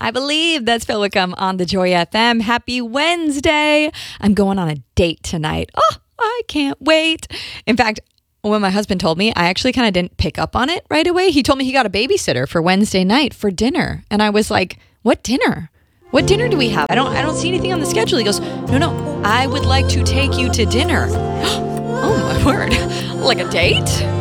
I believe that's Phil Wickham on the Joy FM. Happy Wednesday. I'm going on a date tonight. Oh, I can't wait. In fact, when my husband told me, I actually kind of didn't pick up on it right away. He told me he got a babysitter for Wednesday night for dinner. And I was like, what dinner? What dinner do we have? I don't see anything on the schedule. He goes, no, I would like to take you to dinner. Oh my word. Like a date?